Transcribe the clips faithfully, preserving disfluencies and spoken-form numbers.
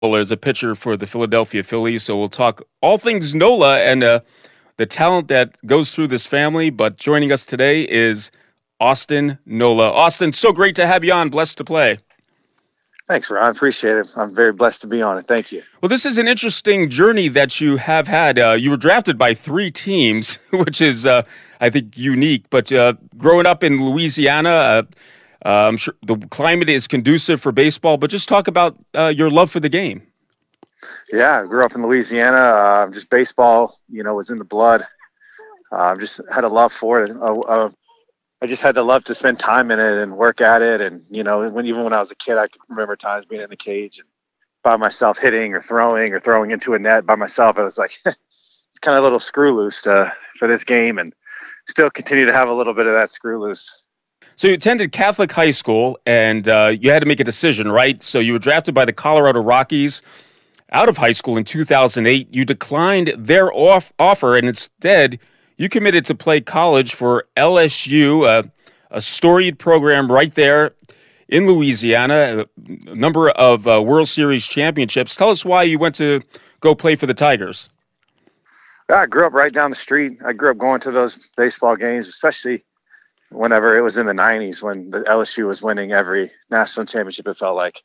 is a pitcher for the Philadelphia Phillies, so we'll talk all things Nola and uh, the talent that goes through this family. But joining us today is Austin Nola. Austin, so great to have you on. Blessed to play. Thanks, Ron. Appreciate it. I'm very blessed to be on it. Thank you. Well, this is an interesting journey that you have had. Uh, you were drafted by three teams, which is, uh, I think, unique. But uh, growing up in Louisiana, uh, uh, I'm sure the climate is conducive for baseball. But just talk about uh, your love for the game. Yeah, I grew up in Louisiana. Uh, just baseball, you know, was in the blood. I uh, just had a love for it. Uh, uh, I just had to love to spend time in it and work at it. And, you know, when even when I was a kid, I could remember times being in the cage and by myself hitting or throwing or throwing into a net by myself. I was like, it's kind of a little screw loose to, for this game, and still continue to have a little bit of that screw loose. So you attended Catholic high school, and uh, you had to make a decision, right? So you were drafted by the Colorado Rockies out of high school in two thousand eight. You declined their off- offer, and instead you committed to play college for L S U, uh, a storied program right there in Louisiana, a number of uh, World Series championships. Tell us why you went to go play for the Tigers. I grew up right down the street. I grew up going to those baseball games, especially whenever it was in the nineties when the L S U was winning every national championship, it felt like.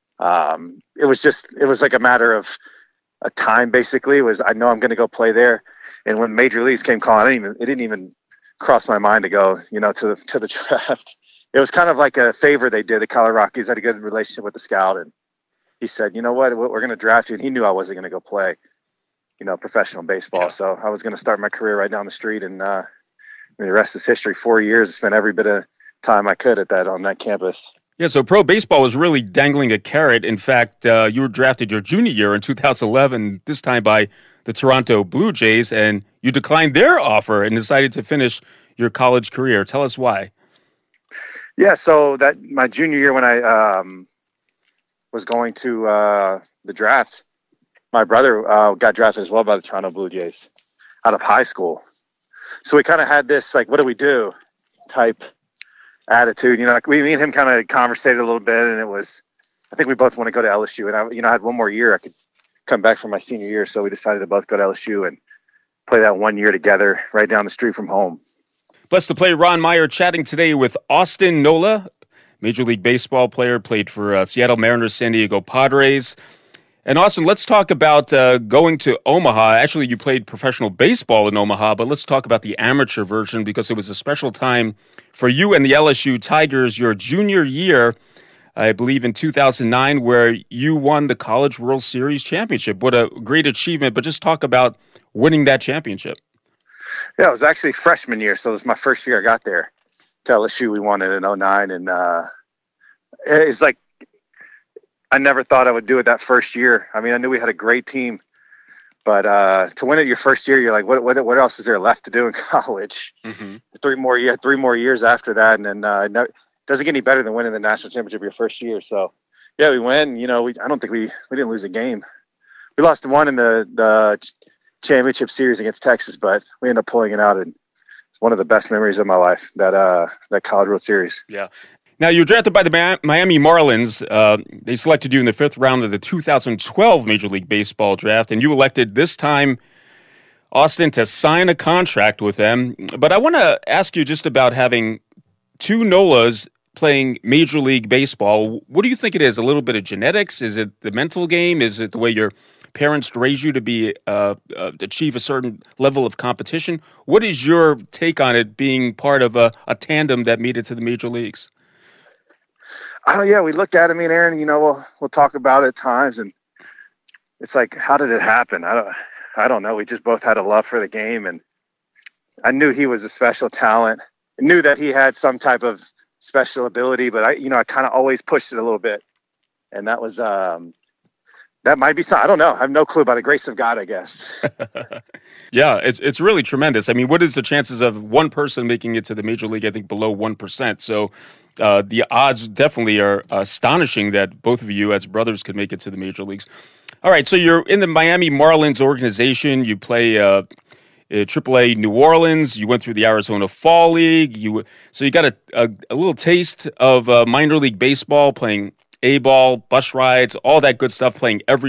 Um, it was just, it was like a matter of a time, basically. It was, I know I'm going to go play there. And when Major Leagues came calling, I didn't even, it didn't even cross my mind to go, you know, to the, to the draft. It was kind of like a favor they did. The Colorado Rockies had a good relationship with the scout, and he said, you know what, we're going to draft you. And he knew I wasn't going to go play, you know, professional baseball. Yeah. So I was going to start my career right down the street, and uh, the rest is history. Four years, I spent every bit of time I could at that, on that campus. Yeah, so pro baseball was really dangling a carrot. In fact, uh, you were drafted your junior year in two thousand eleven, this time by the Toronto Blue Jays, and you declined their offer and decided to finish your college career. Tell us why. Yeah, so that my junior year when I um, was going to uh, the draft, my brother uh, got drafted as well by the Toronto Blue Jays out of high school. So we kind of had this, like, what do we do type attitude. You know, like we, me and him kind of conversated a little bit, and it was, I think we both want to go to L S U. And I, you know, I had one more year. I could come back for my senior year. So we decided to both go to L S U and play that one year together right down the street from home. Blessed to play Ron Meyer chatting today with Austin Nola, Major League Baseball player, played for uh, Seattle Mariners, San Diego Padres. And Austin, let's talk about uh, going to Omaha. Actually, you played professional baseball in Omaha, but let's talk about the amateur version because it was a special time for you and the L S U Tigers your junior year, I believe in two thousand nine, where you won the College World Series championship. What a great achievement, but just talk about winning that championship. Yeah, it was actually freshman year, so it was my first year I got there to L S U. We won it in oh nine, and uh, it's like I never thought I would do it that first year. I mean, I knew we had a great team, but uh, to win it your first year, you're like, what what what else is there left to do in college? Mm-hmm. Three more year, three more years after that, and then uh, no, it doesn't get any better than winning the national championship your first year. So, yeah, we win. You know, we I don't think we we didn't lose a game. We lost one in the the championship series against Texas, but we ended up pulling it out, and it's one of the best memories of my life, that uh that College World Series. Yeah. Now, you were drafted by the Miami Marlins. Uh, they selected you in the fifth round of the two thousand twelve Major League Baseball draft, and you elected this time, Austin, to sign a contract with them. But I want to ask you just about having two Nolas playing Major League Baseball. What do you think it is? A little bit of genetics? Is it the mental game? Is it the way your parents raised you to be uh, uh, achieve a certain level of competition? What is your take on it, being part of a, a tandem that made it to the major leagues? I don't, yeah, we look at it, me and Aaron, you know, we'll, we'll talk about it at times, and it's like, how did it happen? I don't, I don't know. We just both had a love for the game, and I knew he was a special talent. I knew that he had some type of special ability, but I, you know, I kind of always pushed it a little bit, and that was, um, that might be something. I don't know. I have no clue. By the grace of God, I guess. Yeah, it's it's really tremendous. I mean, what is the chances of one person making it to the major league? I think below one percent. So uh, the odds definitely are astonishing that both of you as brothers could make it to the major leagues. All right, so you're in the Miami Marlins organization. You play uh, uh, triple A New Orleans. You went through the Arizona Fall League. You so you got a, a, a little taste of uh, minor league baseball playing A-ball, bus rides, all that good stuff, playing every